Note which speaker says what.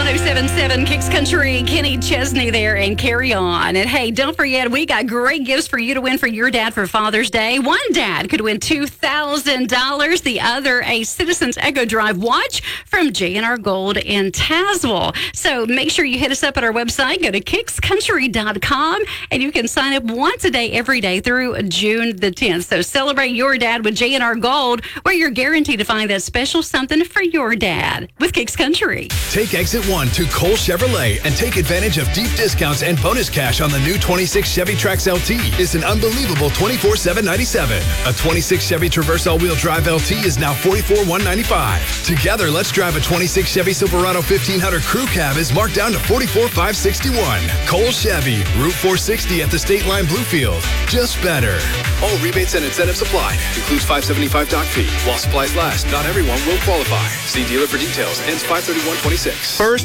Speaker 1: 1077 Kicks Country, Kenny Chesney there, and Carry On. And hey, don't forget, we got great gifts for you to win for your dad for Father's Day. One dad could win $2,000. The other, a Citizens Echo Drive watch from J&R Gold in Tazewell. So make sure you hit us up at our website. Go to kickscountry.com, and you can sign up once a day, every day through June the 10th. So celebrate your dad with J&R Gold, where you're guaranteed to find that special something for your dad with Kicks Country.
Speaker 2: Take Exit 1 to Cole Chevrolet and take advantage of deep discounts and bonus cash on the new 26 Chevy Trax LT. It's an unbelievable $24,797. A 26 Chevy Traverse all-wheel drive LT is now $44,195. Together, let's drive a 26 Chevy Silverado 1500 Crew Cab is marked down to $44,561. Cole Chevy, Route 460 at the State Line Bluefield. Just better. All rebates and incentives applied. Includes $575 dock fee. While supplies last, not everyone will qualify. See dealer for details. Ends 5/31/26.
Speaker 3: First